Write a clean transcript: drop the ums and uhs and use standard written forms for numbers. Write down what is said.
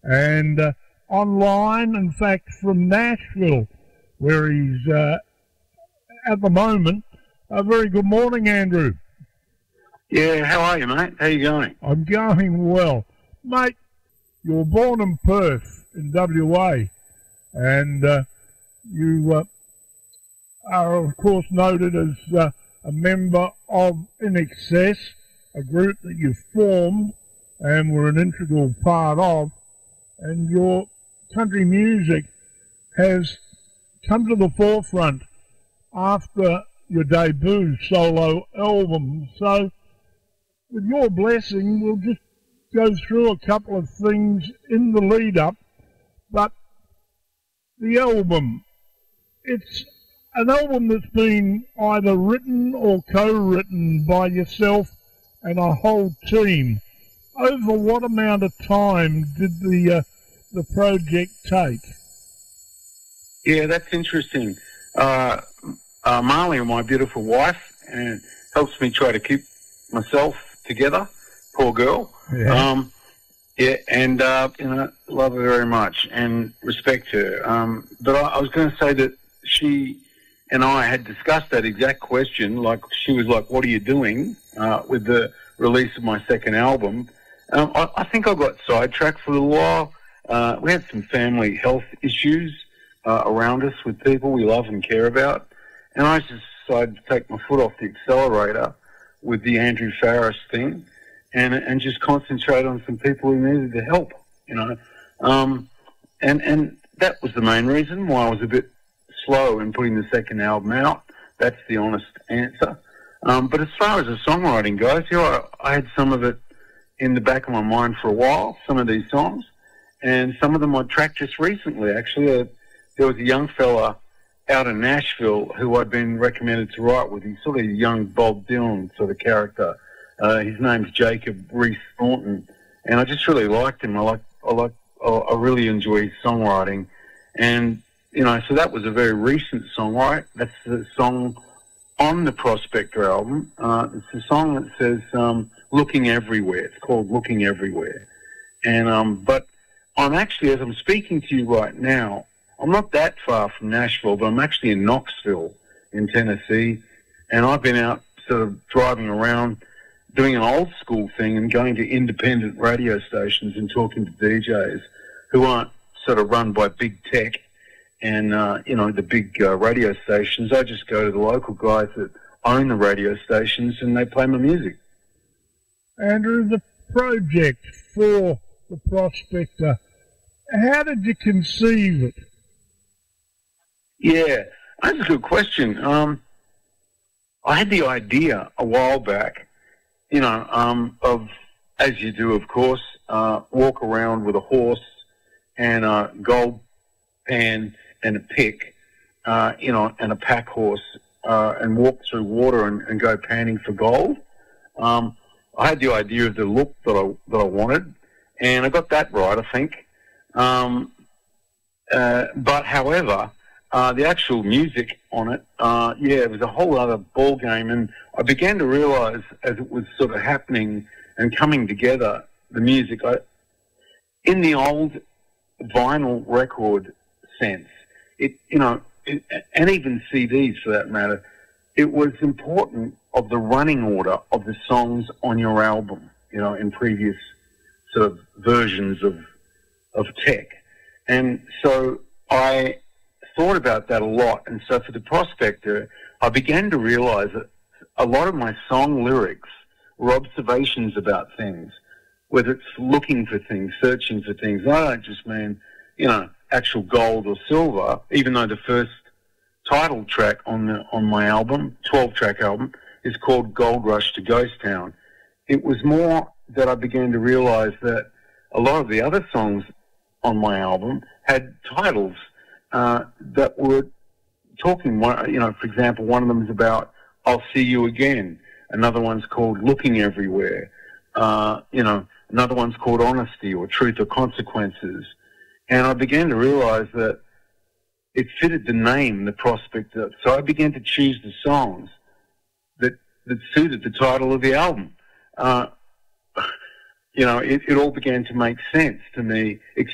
and online, in fact, from Nashville, where he's at the moment. A very good morning, Andrew. Yeah, how are you, mate? How you going? I'm going well. Mate, you were born in Perth, in WA, and you are, of course, noted as a member of In Excess, a group that you formed and were an integral part of, and your country music has come to the forefront after your debut solo album. So, with your blessing, we'll just go through a couple of things in the lead-up, but the album, it's an album that's been either written or co-written by yourself and a whole team. Over what amount of time did the project take? Yeah, that's interesting. Marley, my beautiful wife, and helps me try to keep myself together. Poor girl. Yeah. And love her very much and respect her. But I was going to say that she and I had discussed that exact question. Like, she was like, "What are you doing?" With the release of my second album. I think I got sidetracked for a while. We had some family health issues around us with people we love and care about. And I just decided to take my foot off the accelerator with the Andrew Farriss thing and just concentrate on some people who needed the help, you know. And that was the main reason why I was a bit slow in putting the second album out. That's the honest answer. But as far as the songwriting goes, you know, I had some of it in the back of my mind for a while, some of these songs, and some of them I tracked just recently, actually. There was a young fella out in Nashville who I'd been recommended to write with. He's sort of a young Bob Dylan sort of character. His name's Jacob Reese Thornton, and I just really liked him. I really enjoy his songwriting, and you know, so that was a very recent song, right? That's the song on the Prospector album. It's a song that says "Looking Everywhere." It's called "Looking Everywhere," and but I'm actually, as I'm speaking to you right now, I'm not that far from Nashville, but I'm actually in Knoxville in Tennessee, and I've been out sort of driving around doing an old school thing and going to independent radio stations and talking to DJs who aren't sort of run by big tech and, you know, the big radio stations. I just go to the local guys that own the radio stations and they play my music. Andrew, the project for the Prospector, how did you conceive it? Yeah, that's a good question. I had the idea a while back, you know, of, as you do, of course, walk around with a horse and a gold pan and a pick, you know, and a pack horse, and walk through water and go panning for gold. I had the idea of the look that I wanted, and I got that right, I think. But however, the actual music on it, yeah, it was a whole other ball game, and I began to realise as it was sort of happening and coming together, the music, in the old vinyl record sense, it, you know, and even CDs for that matter, it was important of the running order of the songs on your album, you know, in previous sort of versions of tech. And so I thought about that a lot, and so for the Prospector, I began to realise that a lot of my song lyrics were observations about things, whether it's looking for things, searching for things. I don't just mean, you know, actual gold or silver, even though the first title track on my album, 12-track album, is called Gold Rush to Ghost Town. It was more that I began to realise that a lot of the other songs on my album had titles that were talking, you know, for example, one of them is about I'll See You Again. Another one's called Looking Everywhere. You know, another one's called Honesty or Truth or Consequences. And I began to realize that it fitted the name, the Prospector. So I began to choose the songs that suited the title of the album. You know, it all began to make sense to me,